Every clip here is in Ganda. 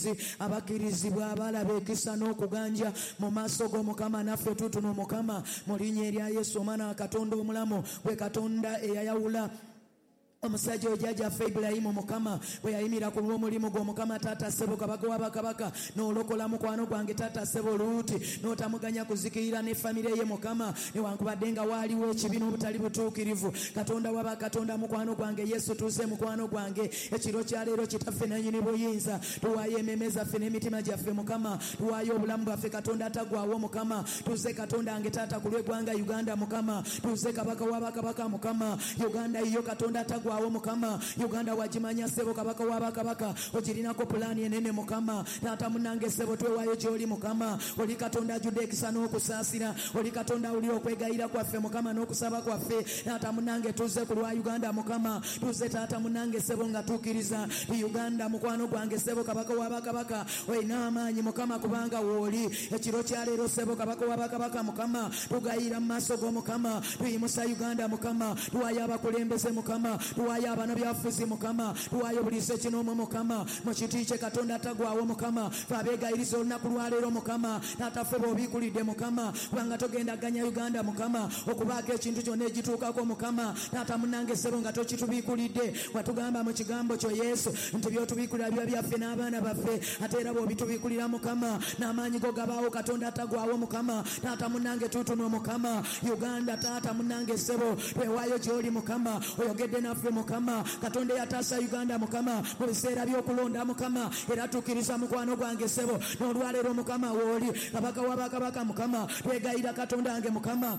abakirizibwa abalaba ekisa n'okuganja mu maaso g'Omukama naffe tutuno Mukama mu linnya erya Yesu omwana wa Katonda omulamu bwe Katonda eyayawula omusajja ojjajjaffe Ibulayimu Mukama bwe yayimira ku lw'omulimu gw'Omukama taata ssebo kabaka wa bakabaka n'olokola mukwano gwange taata ssebo Luuti n'otamuganya kuzikirira ne famire ye Mukama newankubadde nga waaliwo ekibi n'obutali butuukirivu Katonda wa bakatonda mukwano gwange Yesu tuuze mukwano gwange ekiro kya leero kitaffe nannyini buyinza tuwaayo emmeeme zaffe n'emitima gyaffe Mukama tuwaayo obulamu bwaffe Katonda atagwawo Mukama tuuze Katonda wange taata ku lw'eggwanga Uganda Mukama tuuze kabaka wa bakabaka Mukama Uganda iyo Katonda atagwawo Mukama Uganda wagimanya ssebo kabaka wa bakabaka ogirinako pulaani enene Mukama taata munnange ssebo twewaayo gy'oli Mukama oli Katonda ajjudde ekisa n'okusaasira oli Katonda awulira okwegayira kwaffe Mukama n'okusaba kwaffe taata munnange tuze ku lwa Uganda Mukama tuze taata munnange ssebo nga tukkiriza Uganda mukwano gwange ssebo kabaka wa bakabaka olina amaanyi Mukama kubanga wooli ekiro kya leero ssebo kabaka wa bakabaka Mukama tugayira mu maaso g'Omukama tuyimusa Uganda Mukama tuwaayo abakulembeze Mukama tuwaayo abaana byafuzi Mukama tuwaayo buli ssekinomu Mukama mu kiti kye Katonda atagwawo Mukama fe abeegayiriza olunaku lwaleero Mukama taata ffe bw'obiikulidde Mukama kubanga togenda ganya Uganda Mukama okubaako ekintu kyonna egituukako Mukama taata munnange ssebo nga tokitubiikulidde watugamba mu kigambo kyo Yesu nti by'otubiikulira biba byaffe n'abaana baffe ate era bw'obitubiikulira Mukama n'amaanyi go gabaawo Katonda atagwawo Mukama taata munnange tuutuno Mukama Uganda taata munnange ssebo twewaayo gy'oli Mukama oyogedde naffe Mukama Katonda yataasa Uganda Mukama mu biseera by'okulonda Mukama era tukkiriza mukwano gwange ssebo n'olwaleero Mukama wooli kabaka wa bakabaka Mukama twegayira Katonda wange Mukama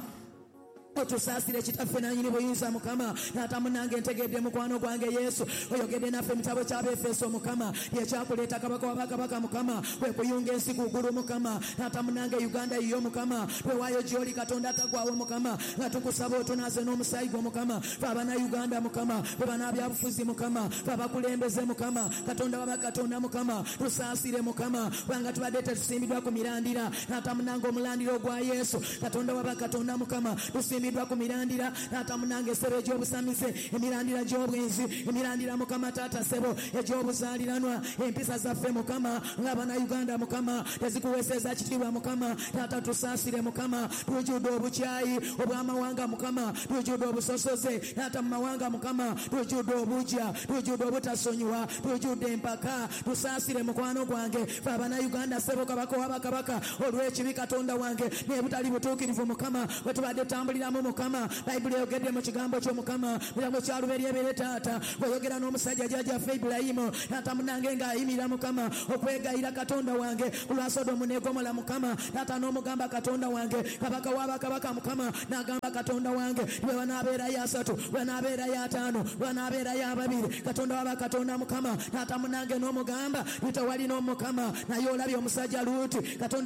otusaasire kitaffe nannyini buyinza Mukama taata munnange ntegedde mukwano gwange Yesu oyogedde naffe mu kitabo ky'Abefeso Mukama yekyakuleeta kabaka wa bakabaka Mukama kwe kuyunga ensi ku ggulu Mukama taata munnange Uganda yiyo Mukama twewaayo gy'oli Katonda atagwawo Mukama nga tukusaba otunaaze n'omusaayi gwo Mukama fe abana Uganda Mukama fe bana byabufuzi Mukama fe abakulembeze Mukama Katonda wa bakatonda Mukama tusaasire Mukama kubanga tubadde tetusimbiddwa ku mirandira taata munnange omulandiro gwa Yesu Katonda wa bakatonda Mukama tusimbiddwa ku mirandira taata munnange ssebo egy'obusamize emirandira gy'obwenzi emirandira Mukama taata ssebo egy'obuzaaliranwa empisa zaffe Mukama ng'abana Uganda Mukama tezikuweeseza kitiibwa Mukama taata tusaasire Mukama tujjudde obukyayi obw'amawanga Mukama tujjudde obusosoze taata mu mawanga Mukama tujjudde obujja tujjudde obutasonyiwa tujjudde empaka tusaasire mukwano gwange fe abana Uganda ssebo kabaka wa bakabaka olw'ekibi Katonda wange n'ebutali butuukirivu Mukama bwe tubadde tambuliramu Mukama Bayibuli eyogedde mu kigambo ky'Omukama mulimu kyalubereberye taata bw'oyogera n'omusajja jjajjaffe Ibulayimu taata munnange ng'ayimirira Mukama okwegayira Katonda wange ku lwa Sodomu ne Ggomola Mukama taata n'omugamba Katonda wange kabaka wa bakabaka Mukama n'agamba Katonda wange bwe wanaabeerayo asatu bwe wanaabeerayo ataano bwe wanaabeerayo ababiri Katonda wa bakatonda Mukama taata munnange n'omugamba bitawali n'omukama naye olabye omusajja Luuti Katonda